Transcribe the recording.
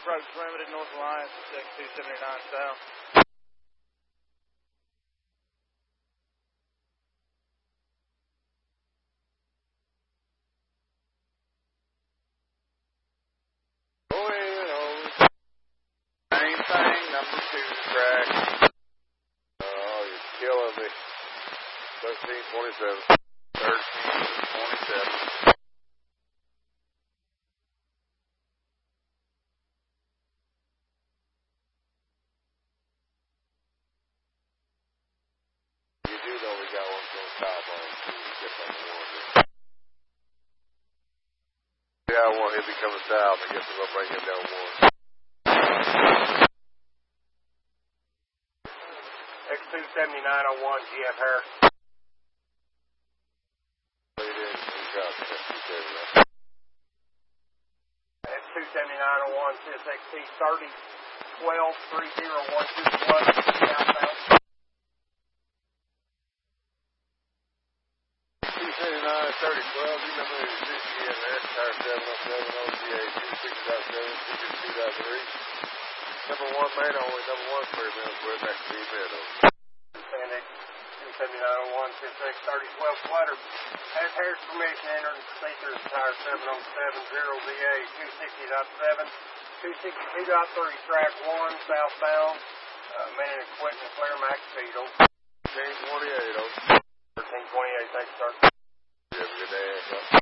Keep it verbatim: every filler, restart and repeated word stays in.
approach Limited North Alliance at two seventy-nine South. Same thing, number two track. Oh, you're killing me. thirteen twenty-seven. thirteen twenty-seven. You do know we got one from the top on it, too. Get on the one. We got one, he'll be coming south. I guess we're going to bring him down one. X two seventy-nine oh one, G F Harris. X two seventy-nine oh one, C S X T thirty twelve three zero one two one, southbound. two seventy-nine thirty twelve, you remember the G M S, Tower seven oh seven, O G A two six point seven, two two point three. Number one main only, number one clear middle, square next to the middle. X two seventy-nine oh one, C S X thirty twelve flutter. Has Harris permission to enter and proceed through Tower seven oh seven, zero V A two sixty point seven, two sixty-two point three, track one, southbound. Uh, man and equipment, clear max speed. thirteen twenty-eight, oh. thirteen twenty-eight, thanks, sir. You have a good day,